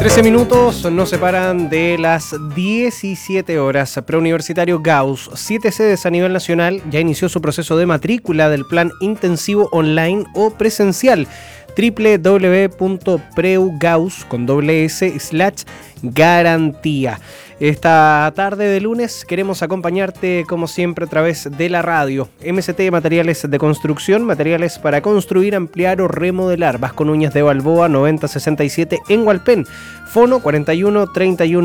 13 minutos nos separan de las 17 horas. Preuniversitario Gauss, 7 sedes a nivel nacional, ya inició su proceso de matrícula del plan intensivo online o presencial. www.preugauss.s/garantía. Esta tarde de lunes queremos acompañarte como siempre a través de la radio. MCT Materiales de Construcción, materiales para construir, ampliar o remodelar. Vasco Núñez de Balboa 9067 en Hualpén. Fono 41 31